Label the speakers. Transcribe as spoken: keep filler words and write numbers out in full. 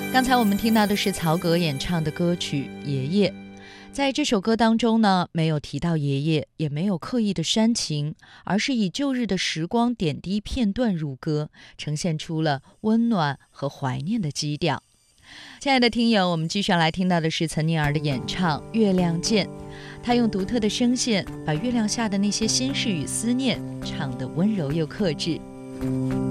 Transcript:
Speaker 1: 刚才我们听到的是曹格演唱的歌曲《爷爷》。在这首歌当中呢，没有提到爷爷，也没有刻意的煽情，而是以旧日的时光点滴片段入歌，呈现出了温暖和怀念的基调。亲爱的听友，我们继续来听到的是岑宁儿的演唱《月亮见》，她用独特的声线把月亮下的那些心事与思念唱得温柔又克制。